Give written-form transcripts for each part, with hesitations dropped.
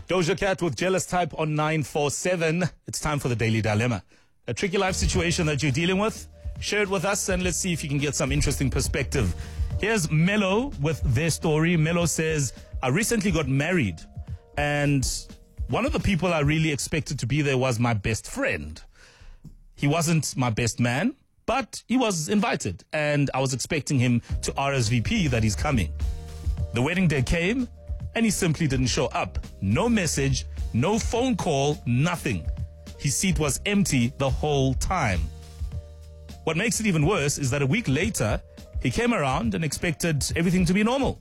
Doja Cat with Jealous Type on 947. It's time for the Daily Dilemma. A tricky life situation that you're dealing with? Share it with us and let's see if you can get some interesting perspective. Here's Mello with their story. Mello says, I recently got married and one of the people I really expected to be there was my best friend. He wasn't my best man, but he was invited and I was expecting him to RSVP that he's coming. The wedding day came and he simply didn't show up. No message, no phone call, nothing. His seat was empty the whole time. What makes it even worse is that a week later, he came around and expected everything to be normal.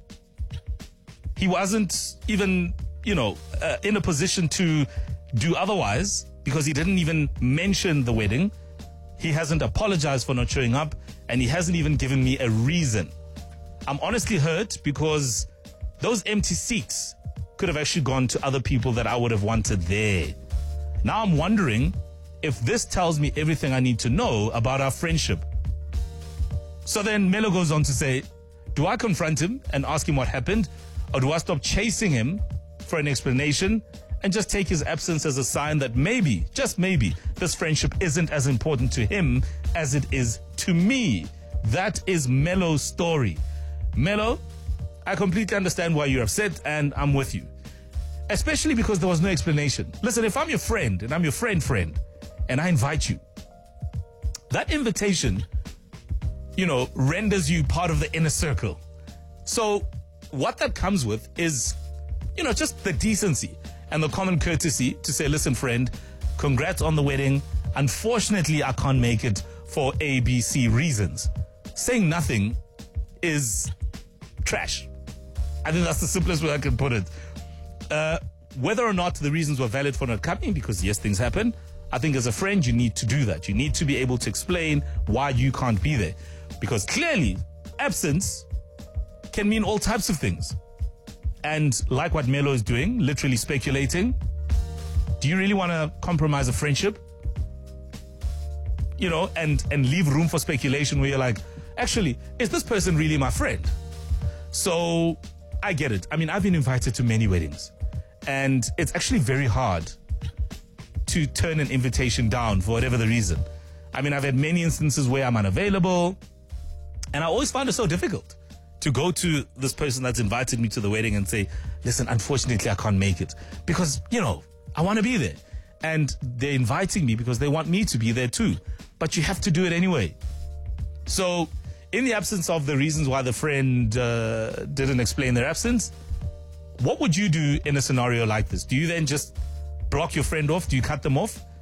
He wasn't even, in a position to do otherwise because he didn't even mention the wedding. He hasn't apologized for not showing up and he hasn't even given me a reason. I'm honestly hurt because those empty seats could have actually gone to other people that I would have wanted there. Now I'm wondering if this tells me everything I need to know about our friendship. So then Mello goes on to say, do I confront him and ask him what happened? Or do I stop chasing him for an explanation and just take his absence as a sign that maybe, just maybe, this friendship isn't as important to him as it is to me? That is Mello's story. Mello, I completely understand why you're upset and I'm with you. Especially because there was no explanation. Listen, if I'm your friend and I'm your friend and I invite you, that invitation, renders you part of the inner circle. So what that comes with is, just the decency and the common courtesy to say, listen, friend, congrats on the wedding. Unfortunately, I can't make it for ABC reasons. Saying nothing is trash. I think that's the simplest way I can put it. Whether or not the reasons were valid for not coming, because yes, things happen, I think as a friend, you need to do that. You need to be able to explain why you can't be there. Because clearly, absence can mean all types of things. And like what Mello is doing, literally speculating, do you really want to compromise a friendship? And leave room for speculation where you're like, actually, is this person really my friend? So I get it. I mean, I've been invited to many weddings and it's actually very hard to turn an invitation down for whatever the reason. I mean, I've had many instances where I'm unavailable and I always find it so difficult to go to this person that's invited me to the wedding and say, listen, unfortunately, I can't make it because, I want to be there. And they're inviting me because they want me to be there too. But you have to do it anyway. So in the absence of the reasons why the friend didn't explain their absence, what would you do in a scenario like this? Do you then just block your friend off? Do you cut them off?